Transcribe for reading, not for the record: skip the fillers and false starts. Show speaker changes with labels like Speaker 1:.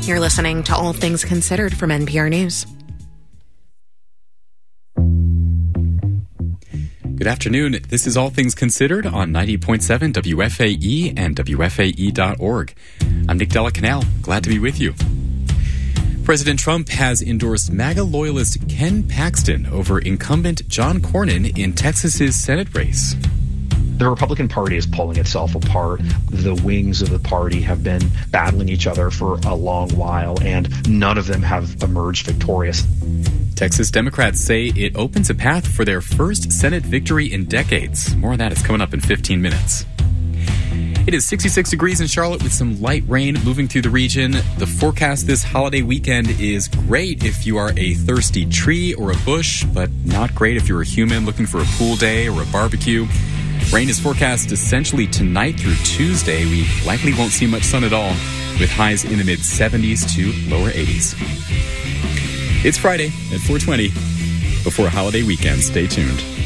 Speaker 1: You're listening to All Things Considered from NPR News.
Speaker 2: Good afternoon. This is All Things Considered on 90.7 WFAE and WFAE.org. I'm Nick Della Canal. Glad to be with you. President Trump has endorsed MAGA loyalist Ken Paxton over incumbent John Cornyn in Texas's Senate race.
Speaker 3: The Republican Party is pulling itself apart. The wings of the party have been battling each other for a long while, and none of them have emerged victorious.
Speaker 2: Texas Democrats say it opens a path for their first Senate victory in decades. More on that is coming up in 15 minutes. It is 66 degrees in Charlotte with some light rain moving through the region. The forecast this holiday weekend is great if you are a thirsty tree or a bush, but not great if you're a human looking for a pool day or a barbecue. Rain is forecast essentially tonight through Tuesday. We likely won't see much sun at all, with highs in the mid-70s to lower 80s. It's Friday at 4:20. Before a holiday weekend, stay tuned.